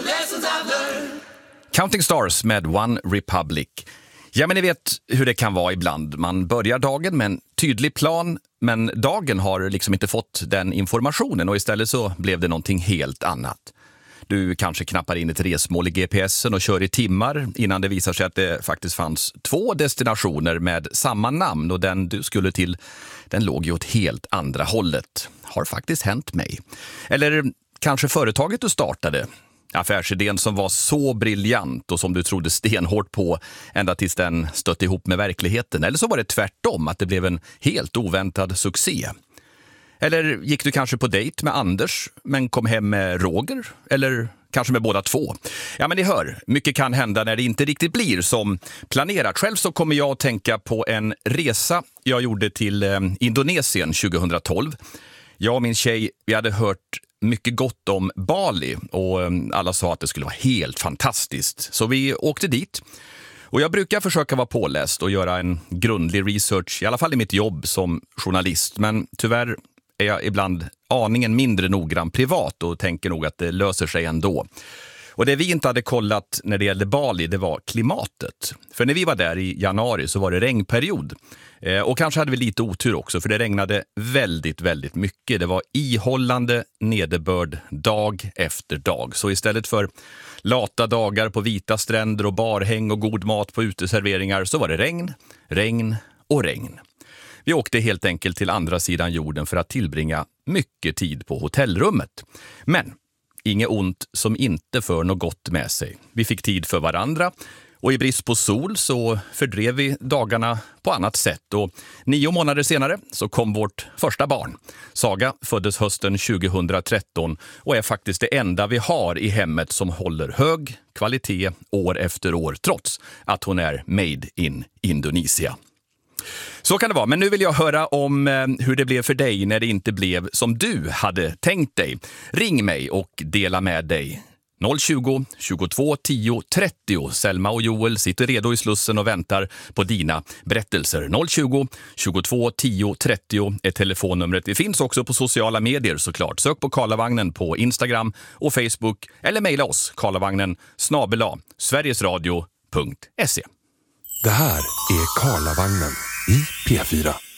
Counting Stars med One Republic. Ja, men ni vet hur det kan vara ibland. Man börjar dagen med en tydlig plan, men dagen har liksom inte fått den informationen och istället så blev det någonting helt annat. Du kanske knappar in ett resmål i GPSen och kör i timmar innan det visar sig att det faktiskt fanns 2 destinationer med samma namn och den du skulle till, den låg ju åt helt andra hållet. Har faktiskt hänt mig. Eller kanske företaget du startade. Affärsidén som var så briljant och som du trodde stenhårt på ända tills den stötte ihop med verkligheten. Eller så var det tvärtom, att det blev en helt oväntad succé. Eller gick du kanske på dejt med Anders men kom hem med Roger? Eller kanske med båda två? Ja, men ni hör, mycket kan hända när det inte riktigt blir som planerat. Själv så kommer jag att tänka på en resa jag gjorde till Indonesien 2012. Jag och min tjej, vi hade hört mycket gott om Bali och alla sa att det skulle vara helt fantastiskt. Så vi åkte dit. Och jag brukar försöka vara påläst och göra en grundlig research, i alla fall i mitt jobb som journalist. Men tyvärr är jag ibland aningen mindre noggrann privat och tänker nog att det löser sig ändå. Och det vi inte hade kollat när det gällde Bali, det var klimatet. För när vi var där i januari så var det regnperiod. Och kanske hade vi lite otur också, för det regnade väldigt, väldigt mycket. Det var ihållande nederbörd dag efter dag. Så istället för lata dagar på vita stränder och barhäng och god mat på uteserveringar så var det regn, regn och regn. Vi åkte helt enkelt till andra sidan jorden för att tillbringa mycket tid på hotellrummet. Men inget ont som inte för något gott med sig. Vi fick tid för varandra och i brist på sol så fördrev vi dagarna på annat sätt. Och 9 månader senare så kom vårt första barn. Saga föddes hösten 2013 och är faktiskt det enda vi har i hemmet som håller hög kvalitet år efter år trots att hon är made in Indonesia. Så kan det vara, men nu vill jag höra om hur det blev för dig när det inte blev som du hade tänkt dig. Ring mig och dela med dig. 020 22 10 30. Selma och Joel sitter redo i Slussen och väntar på dina berättelser. 020 22 10 30 är telefonnumret. Vi finns också på sociala medier såklart. Sök på Karlavagnen på Instagram och Facebook eller mejla oss karlavagnen@sverigesradio.se. Det här är Karlavagnen i P4.